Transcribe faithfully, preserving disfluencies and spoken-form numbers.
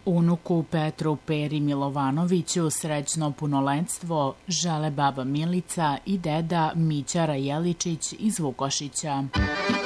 Unuku Petru Peri Milovanoviću srećno punoletstvo žele baba Milica i deda Mića Rajeličić iz Vukošića.